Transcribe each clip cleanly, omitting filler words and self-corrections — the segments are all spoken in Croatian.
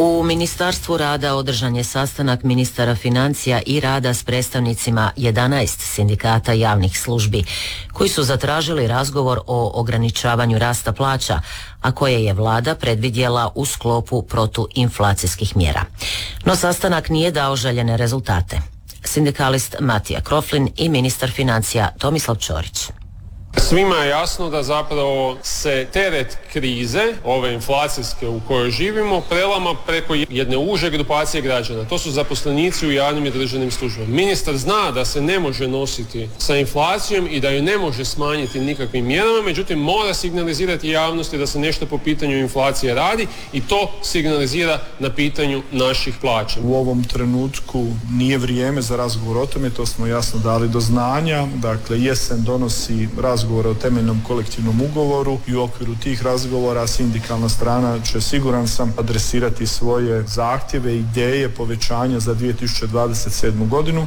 U Ministarstvu rada održan je sastanak ministara financija i rada s predstavnicima 11 sindikata javnih službi, koji su zatražili razgovor o ograničavanju rasta plaća, a koje je vlada predvidjela u sklopu protuinflacijskih mjera. No sastanak nije dao željene rezultate. Sindikalist Matija Kroflin i ministar financija Tomislav Ćorić. Svima je jasno da zapravo se teret krize, ove inflacijske u kojoj živimo, prelama preko jedne uže grupacije građana. To su zaposlenici u javnim i državnim službama. Ministar zna da se ne može nositi sa inflacijom i da ju ne može smanjiti nikakvim mjerama, međutim mora signalizirati javnosti da se nešto po pitanju inflacije radi i to signalizira na pitanju naših plaća. U ovom trenutku nije vrijeme za razgovor o tome, to smo jasno dali do znanja. Dakle, jesen donosi razgovor o temeljnom kolektivnom ugovoru i u okviru tih razgovora sindikalna strana će, siguran sam, adresirati svoje zahtjeve i ideje povećanja za 2027. godinu.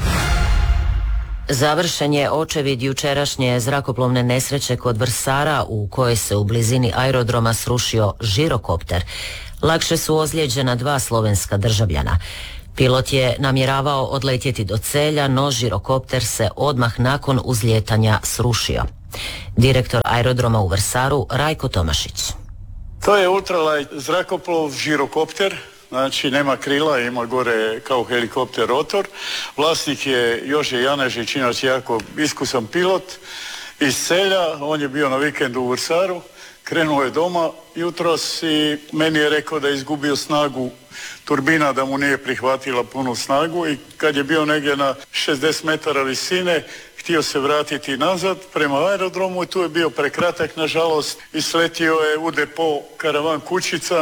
Završen je očevid jučerašnje zrakoplovne nesreće kod Vrsara u kojoj se u blizini aerodroma srušio žirokopter. Lakše su ozlijeđena 2 slovenska državljana. Pilot je namjeravao odletjeti do Celja, no žirokopter se odmah nakon uzlijetanja srušio. Direktor aerodroma u Vrsaru, Rajko Tomašić. To je ultralight zrakoplov, žirokopter, znači nema krila, ima gore kao helikopter rotor. Vlasnik je Jože Janežić, inače jako iskusan pilot iz Celja, on je bio na vikendu u Vrsaru, krenuo je doma jutros i meni je rekao da je izgubio snagu turbina, da mu nije prihvatila punu snagu i kad je bio negdje na 60 metara visine, htio se vratiti nazad prema aerodromu i tu je bio prekratak, nažalost, i sletio je u depo karavan kućica.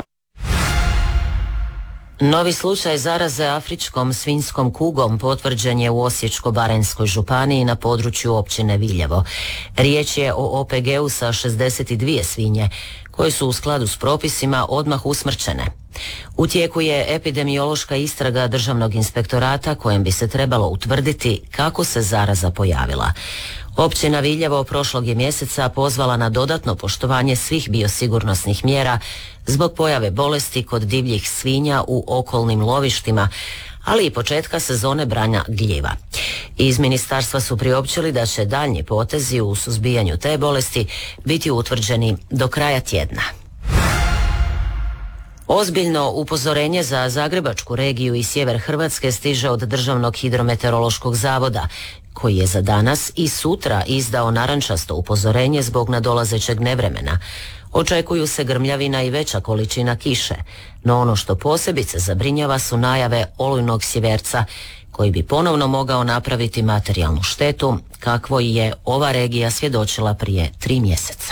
Novi slučaj zaraze afričkom svinjskom kugom potvrđen je u Osječko-baranjskoj županiji na području općine Viljevo. Riječ je o OPG-u sa 62 svinje, koje su u skladu s propisima odmah usmrćene. U tijeku je epidemiološka istraga Državnog inspektorata kojem bi se trebalo utvrditi kako se zaraza pojavila. Općina Viljevo prošlog je mjeseca pozvala na dodatno poštovanje svih biosigurnosnih mjera zbog pojave bolesti kod divljih svinja u okolnim lovištima, ali i početka sezone branja gljiva. Iz ministarstva su priopćili da će daljnji potezi u suzbijanju te bolesti biti utvrđeni do kraja tjedna. Ozbiljno upozorenje za Zagrebačku regiju i sjever Hrvatske stiže od Državnog hidrometeorološkog zavoda, koji je za danas i sutra izdao narančasto upozorenje zbog nadolazećeg nevremena. Očekuju se grmljavina i veća količina kiše, no ono što posebice zabrinjava su najave olujnog sjeverca, koji bi ponovno mogao napraviti materijalnu štetu, kakvo je ova regija svjedočila prije 3 mjeseca.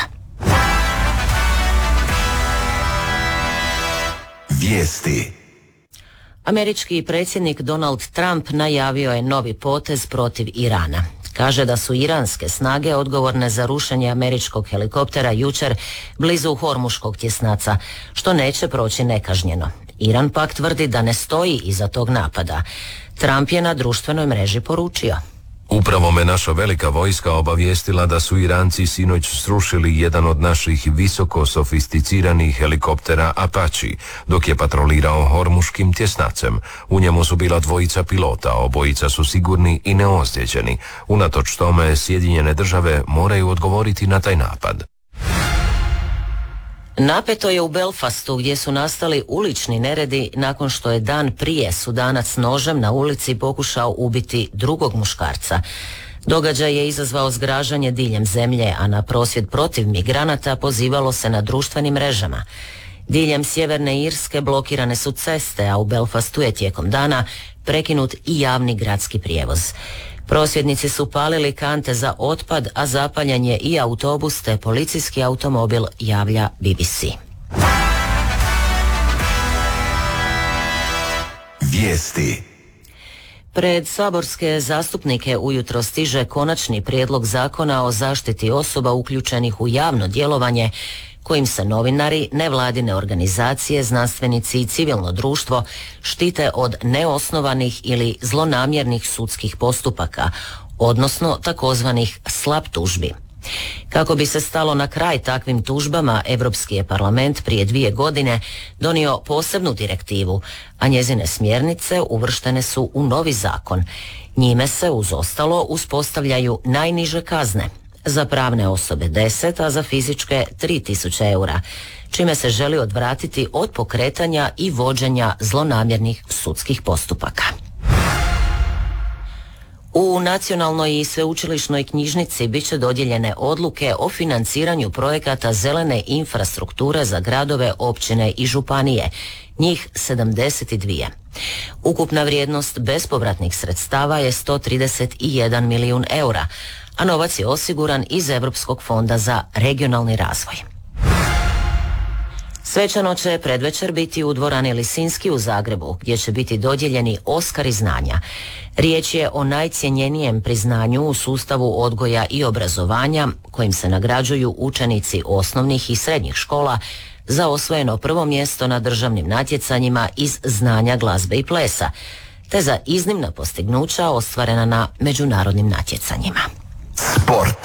Vijesti. Američki predsjednik Donald Trump najavio je novi potez protiv Irana. Kaže da su iranske snage odgovorne za rušenje američkog helikoptera jučer blizu Hormuškog tjesnaca, što neće proći nekažnjeno. Iran pak tvrdi da ne stoji iza tog napada. Trump je na društvenoj mreži poručio: Upravo me naša velika vojska obavijestila da su Iranci sinoć srušili jedan od naših visoko sofisticiranih helikoptera Apache dok je patrolirao Hormuškim tjesnacem. U njemu su bila 2 pilota, obojica su sigurni i neozlijeđeni. Unatoč tome Sjedinjene države moraju odgovoriti na taj napad. Napeto je u Belfastu gdje su nastali ulični neredi nakon što je dan prije Sudanac nožem na ulici pokušao ubiti drugog muškarca. Događaj je izazvao zgražanje diljem zemlje, a na prosvjed protiv migranata pozivalo se na društvenim mrežama. Diljem Sjeverne Irske blokirane su ceste, a u Belfastu je tijekom dana prekinut i javni gradski prijevoz. Prosvjednici su palili kante za otpad, a zapaljen je i autobus te policijski automobil, javlja BBC. Vijesti. Pred saborske zastupnike ujutro stiže konačni prijedlog zakona o zaštiti osoba uključenih u javno djelovanje, kojim se novinari, nevladine organizacije, znanstvenici i civilno društvo štite od neosnovanih ili zlonamjernih sudskih postupaka, odnosno takozvanih slap tužbi. Kako bi se stalo na kraj takvim tužbama, Europski je parlament prije 2 godine donio posebnu direktivu, a njezine smjernice uvrštene su u novi zakon. Njime se uz ostalo uspostavljaju najniže kazne. Za pravne osobe 10, a za fizičke 3.000 eura, čime se želi odvratiti od pokretanja i vođenja zlonamjernih sudskih postupaka. U Nacionalnoj i sveučilišnoj knjižnici bit će dodijeljene odluke o financiranju projekata zelene infrastrukture za gradove, općine i županije, njih 72. Ukupna vrijednost bespovratnih sredstava je 131 milijun eura, a novac je osiguran iz Europskog fonda za regionalni razvoj. Svečano će predvečer biti u dvorani Lisinski u Zagrebu, gdje će biti dodijeljeni Oskari znanja. Riječ je o najcjenjenijem priznanju u sustavu odgoja i obrazovanja, kojim se nagrađuju učenici osnovnih i srednjih škola za osvojeno prvo mjesto na državnim natjecanjima iz znanja glazbe i plesa, te za iznimna postignuća ostvarena na međunarodnim natjecanjima. Sport.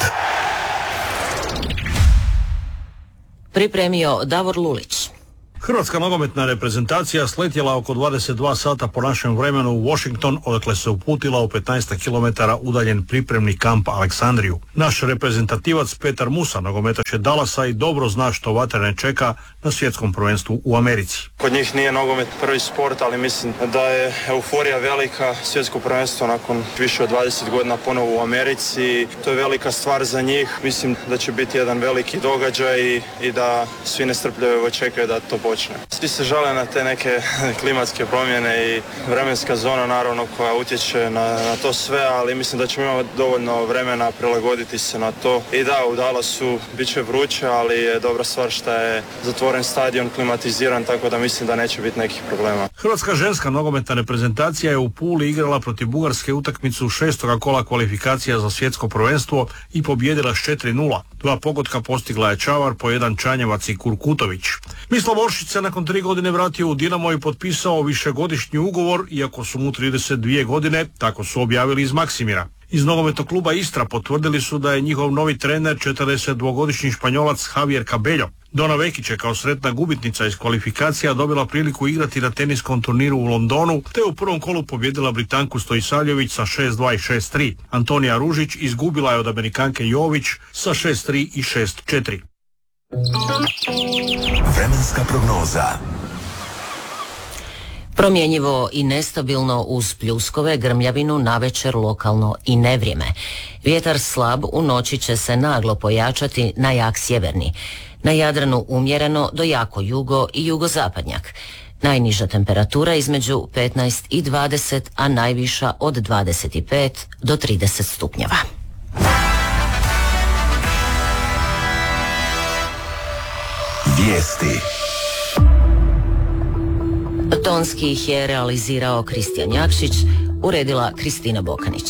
Pripremio Davor Lulić. Hrvatska nogometna reprezentacija sletjela oko 22 sata po našem vremenu u Washington, odakle se uputila u 15 km udaljen pripremni kamp Aleksandriju. Naš reprezentativac Petar Musa, nogometaš je Dallasa i dobro zna što vatrene čeka na svjetskom prvenstvu u Americi. Kod njih nije nogomet prvi sport, ali mislim da je euforija velika. Svjetsko prvenstvo nakon više od 20 godina ponovo u Americi. To je velika stvar za njih. Mislim da će biti jedan veliki događaj i da svi nestrpljivo čekaju da to počne. Svi se žale na te neke klimatske promjene i vremenska zona naravno koja utječe na to sve, ali mislim da ćemo imati dovoljno vremena prilagoditi se na to. I da, u Dallasu bit će vruće, ali je dobra stvar što je zatvoren stadion, klimatiziran, tako da mislim da neće biti nekih problema. Hrvatska ženska nogometna reprezentacija je u Puli igrala protiv Bugarske utakmicu 6. kola kvalifikacija za svjetsko prvenstvo i pobijedila s 4:0. 2 pogotka postigla je Čavar, po 1 Čanjevac i Kurkutović. Mislav Oršić se nakon 3 godine vratio u Dinamo i potpisao višegodišnji ugovor, iako su mu 32 godine, tako su objavili iz Maksimira. Iz nogometnog kluba Istra potvrdili su da je njihov novi trener 42-godišnji Španjolac Javier Cabello. Dona Vekić je kao sretna gubitnica iz kvalifikacija dobila priliku igrati na teniskom turniru u Londonu, te u prvom kolu pobjedila Britanku Stojsavljević sa 6:2 i 6:3. Antonija Ružić izgubila je od Amerikanke Jović sa 6:3 i 6:4. Vremenska prognoza. Promjenjivo i nestabilno uz pljuskove, grmljavinu, navečer lokalno i nevrijeme. Vjetar slab, u noći će se naglo pojačati na jak sjeverni. Na Jadranu umjereno do jako jugo i jugozapadnjak. Najniža temperatura između 15 i 20, a najviša od 25 do 30 stupnjeva. Vijesti. Tonski ih je realizirao Kristijan Jakšić, uredila Kristina Bokanić.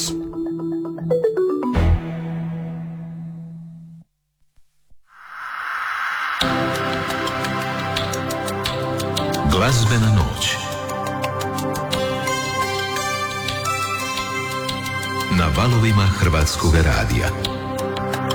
Glazbena noć. Na valovima Hrvatskog radija.